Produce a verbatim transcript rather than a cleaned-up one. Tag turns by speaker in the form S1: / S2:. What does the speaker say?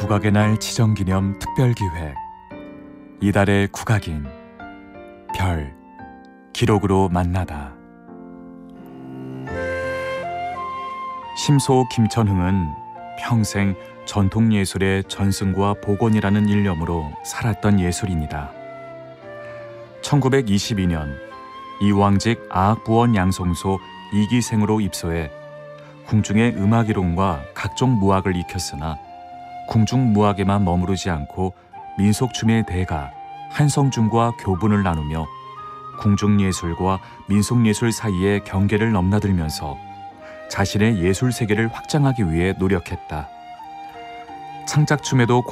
S1: 국악의 날 지정기념 특별기획 이달의 국악인 별 기록으로 만나다. 심소 김천흥은 평생 전통예술의 전승과 복원이라는 일념으로 살았던 예술인이다. 천구백이십이 년 이왕직 아학부원 양송소 이기생으로 입소해 궁중의 음악이론과 각종 무학을 익혔으나 궁중무학에만 머무르지 않고 민속춤의 대가 한성중과 교분을 나누며 궁중예술과 민속예술 사이의 경계를 넘나들면서 자신의 예술 세계를 확장하기 위해 노력했다. 창작춤에도